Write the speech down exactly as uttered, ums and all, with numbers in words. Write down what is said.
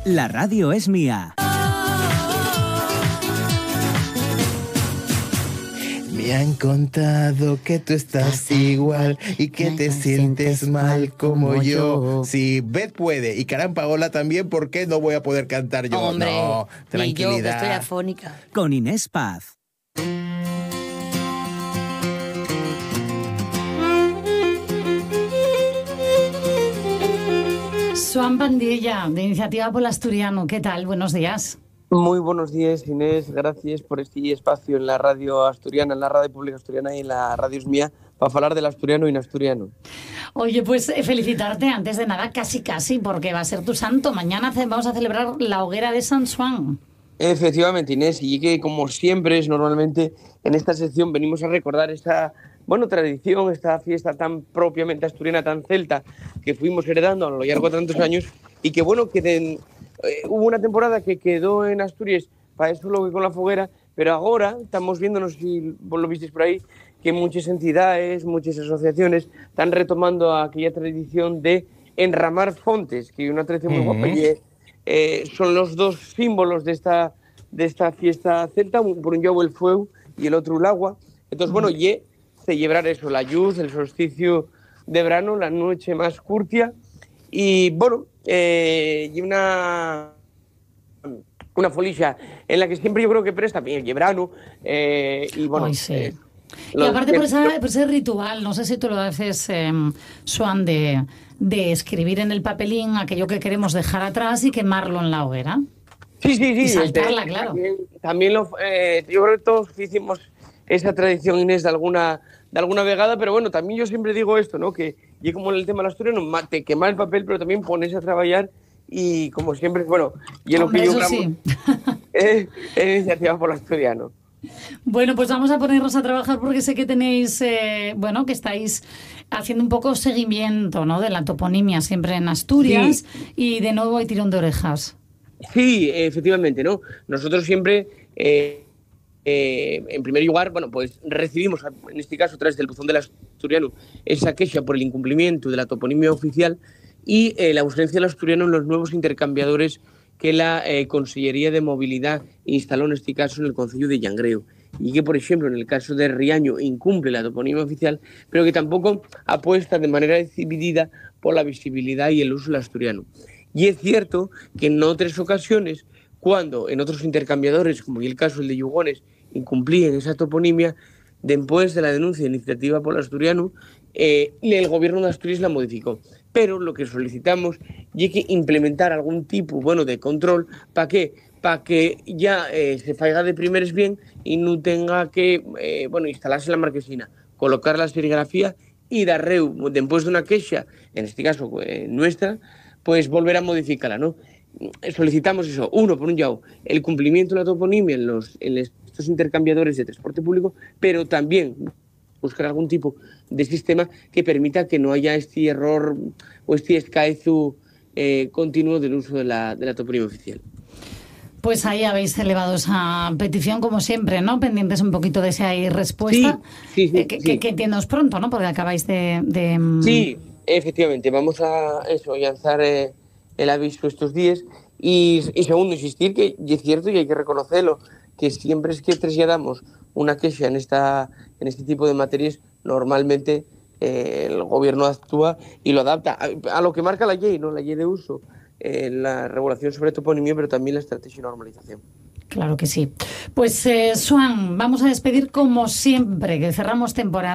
La radio es mía. Me han contado que tú estás igual y que te sientes mal como yo. Si Beth puede y Caram Paola también, ¿por qué no voy a poder cantar yo? Hombre, no, tranquilidad. Y yo, que estoy afónica. Con Inés Paz. Swan Pandilla, de Iniciativa Pol Asturiano. ¿Qué tal? Buenos días. Muy buenos días, Inés. Gracias por este espacio en la radio asturiana, en la radio pública asturiana y en la radio es mía, para hablar del asturiano y en asturiano. Oye, pues felicitarte antes de nada, casi casi, porque va a ser tu santo. Mañana vamos a celebrar la hoguera de San Swan. Efectivamente, Inés, y que como siempre es normalmente en esta sección venimos a recordar esta bueno, tradición, esta fiesta tan propiamente asturiana, tan celta, que fuimos heredando a lo largo de tantos años y que bueno, que de, eh, hubo una temporada que quedó en Asturias para eso lo que con la foguera, pero ahora estamos viendo, no sé si vos lo visteis por ahí, que muchas entidades, muchas asociaciones están retomando aquella tradición de enramar fontes, que es una tradición muy guapa y eh, son los dos símbolos de esta, de esta fiesta celta, por un lado el fuego y el otro el agua. Entonces, bueno, y celebrar eso, la luz, el solsticio de verano, la noche más curtia y, bueno, eh, y una una folicia en la que siempre yo creo que presta bien el verano eh, y, bueno... Ay, sí. eh, y aparte por, esa, por ese ritual, no sé si tú lo haces, eh, Swan, de, de escribir en el papelín aquello que queremos dejar atrás y quemarlo en la hoguera. Sí, sí, sí. Y saltarla, este, claro. También, también lo, eh, yo creo que todos hicimos esa tradición, Inés, de alguna, de alguna vegada, pero bueno, también yo siempre digo esto, ¿no? Que y como en el tema del asturiano, te quema el papel, pero también pones a trabajar y como siempre, bueno, y en lo que yo eso sí. es, es Iniciativa Pol Asturiano. Bueno, pues vamos a ponernos a trabajar porque sé que tenéis, eh, bueno, que estáis haciendo un poco seguimiento, ¿no? De la toponimia siempre en Asturias sí. Y de nuevo hay tirón de orejas. Sí, efectivamente, ¿no? Nosotros siempre... Eh, Eh, en primer lugar, bueno, pues recibimos, en este caso, a través del buzón del asturiano, esa queja por el incumplimiento de la toponimia oficial y eh, la ausencia del asturiano en los nuevos intercambiadores que la eh, Consellería de Movilidad instaló, en este caso, en el concello de Llangreo. Y que, por ejemplo, en el caso de Riaño incumple la toponimia oficial, pero que tampoco apuesta de manera decidida por la visibilidad y el uso del asturiano. Y es cierto que en otras ocasiones, cuando en otros intercambiadores, como en el caso el de Yugones, incumplían esa toponimia, después de la denuncia de Iniciativa Pol Asturiano, eh, el gobierno de Asturias la modificó. Pero lo que solicitamos es que implementar algún tipo bueno, de control, ¿para qué? Para que ya eh, se faiga de primeres bien y no tenga que eh, bueno, instalarse la marquesina, colocar la serigrafía y dar reu, después de una queja, en este caso eh, nuestra, pues volver a modificarla, ¿no? Solicitamos eso, uno, por un lado, el cumplimiento de la toponimia en, los, en estos intercambiadores de transporte público, pero también buscar algún tipo de sistema que permita que no haya este error o este escaezu eh, continuo del uso de la, de la toponimia oficial. Pues ahí habéis elevado esa petición, como siempre, ¿no? Pendientes un poquito de esa respuesta. Sí, sí, sí, eh, que, sí. que, que entiendoos pronto, ¿no? Porque acabáis de... de... Sí, efectivamente, vamos a eso, lanzar... Eh, el aviso estos días y, y segundo, insistir que y es cierto y hay que reconocerlo, que siempre es que trasladamos una queja en, esta, en este tipo de materias, normalmente eh, el gobierno actúa y lo adapta a, a lo que marca la ley, ¿no? La ley de uso, eh, la regulación sobre toponimia, pero también la estrategia de normalización. Claro que sí. Pues, eh, Swan, vamos a despedir como siempre, que cerramos temporada.